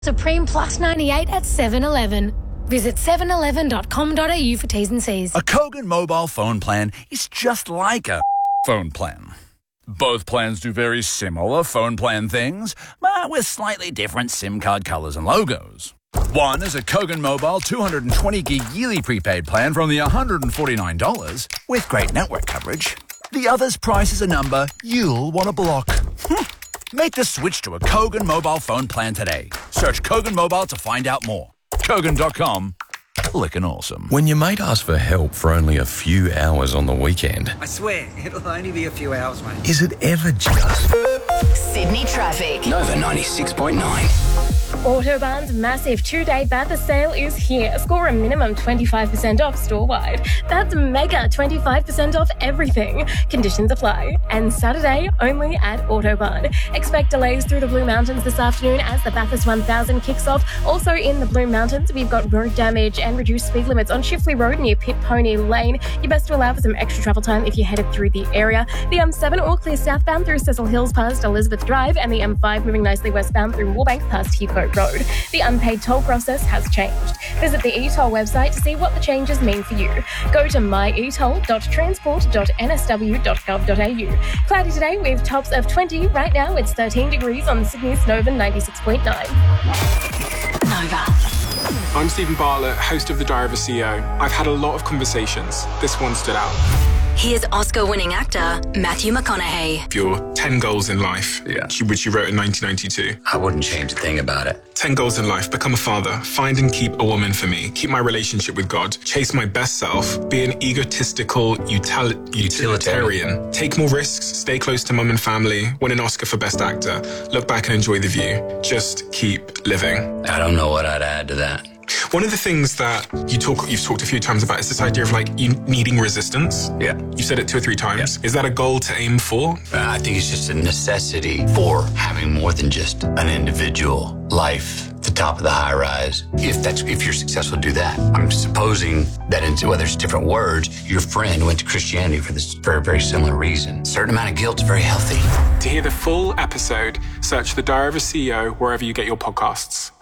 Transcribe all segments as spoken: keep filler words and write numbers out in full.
Supreme Plus ninety-eight at seven eleven. Visit seven eleven dot com dot a u for T's and C's. A Kogan mobile phone plan is just like a phone plan. Both plans do very similar phone plan things, but with slightly different SIM card colours and logos. One is a Kogan Mobile two hundred twenty gig yearly prepaid plan for only one hundred forty-nine dollars with great network coverage. The other's price is a number you'll want to block. Make the switch to a Kogan mobile phone plan today. Search Kogan Mobile to find out more. Kogan dot com. Lickin' awesome. When your mate asks for help for only a few hours on the weekend, I swear, it'll only be a few hours, mate. is it ever just... Sydney traffic. Nova ninety-six point nine. Autobahn's massive two-day Bathurst sale is here. Score a minimum twenty-five percent off store-wide. That's mega twenty-five percent off everything. Conditions apply. And Saturday, only at Autobahn. Expect delays through the Blue Mountains this afternoon as the Bathurst one thousand kicks off. Also in the Blue Mountains, we've got road damage and reduced speed limits on Shifley Road near Pit Pony Lane. You're best to allow for some extra travel time if you're headed through the area. The M seven all clear southbound through Cecil Hills past Elizabeth Drive, and the M five moving nicely westbound through Warbank past Heathcote Road. The unpaid toll process has changed. Visit the e-toll website to see what the changes mean for you. Go to my e toll dot transport dot n s w dot gov dot a u. Cloudy today with tops of twenty. Right now it's thirteen degrees on Sydney's Nova ninety-six point nine. Nova. I'm Stephen Bartlett, host of The Diary of a C E O. I've had a lot of conversations. This one stood out. Here's Oscar-winning actor Matthew McConaughey. Your ten goals in life, Yeah. which you wrote in nineteen ninety-two. I wouldn't change a thing about it. ten goals in life. Become a father. Find and keep a woman for me. Keep my relationship with God. Chase my best self. Be an egotistical util- utilitarian. Take more risks. Stay close to mum and family. Win an Oscar for best actor. Look back and enjoy the view. Just keep living. I don't know what I'd add to that. One of the things that you talk, you've talked a few times about is this idea of like you needing resistance. Yeah. You said it two or three times. Is that a goal to aim for? Uh, I think it's just a necessity for having more than just an individual life at the top of the high rise. If that's if you're successful to do that, I'm supposing that in, whether it's different words, your friend went to Christianity for this very, very similar reason. A certain amount of guilt is very healthy. To hear the full episode, search The Diary of a C E O wherever you get your podcasts.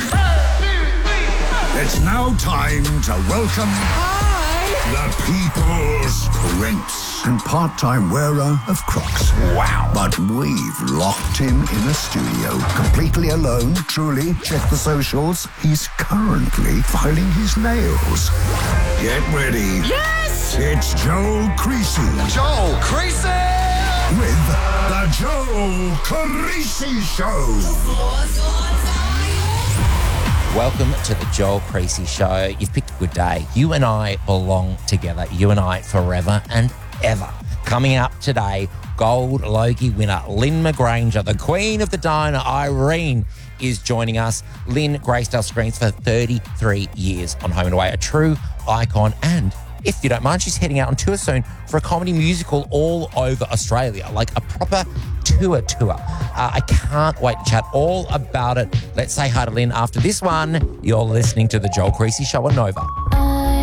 It's now time to welcome the People's Prince and part-time wearer of Crocs. Wow. But we've locked him in a studio, completely alone, truly. Check the socials. He's currently filing his nails. Get ready. Yes! It's Joel Creasy. Joel Creasy! With the Joel Creasy Show. Welcome to the Joel Creasy Show. You've picked a good day. You and I belong together. You and I forever and ever. Coming up today, Gold Logie winner Lynn McGranger, the Queen of the Diner, Irene, is joining us. Lynn graced our screens for thirty-three years on Home and Away, a true icon. And if you don't mind, she's heading out on tour soon for a comedy musical all over Australia, like a proper tour tour. Uh, I can't wait to chat all about it. Let's say hi to Lynn after this one. You're listening to The Joel Creasy Show on Nova.